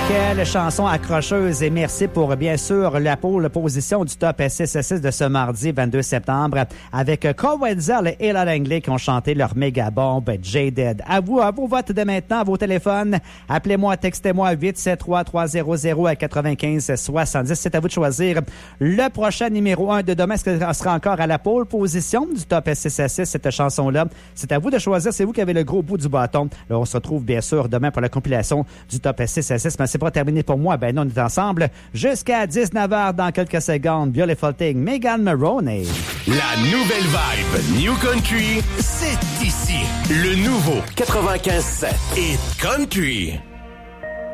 Quelle chanson accrocheuse et merci pour, bien sûr, la pole position du top 6 de ce mardi 22 septembre avec Cole Wenzel et Ella Langley qui ont chanté leur méga bombe Jaded. À vous votes de maintenant, à vos téléphones. Appelez-moi, textez-moi 873-300-95-70. C'est à vous de choisir le prochain numéro 1 de demain. Est-ce que sera encore à la pole position du top 6 cette chanson-là? C'est à vous de choisir. C'est vous qui avez le gros bout du bâton. Là, on se retrouve, bien sûr, demain pour la compilation du top 6 mais c'est pas terminé pour moi. Ben non, on est ensemble jusqu'à 19h dans quelques secondes. Beautiful Thing, Megan Maroney. La nouvelle vibe New Country, c'est ici. Le nouveau 95.7 Hit Country.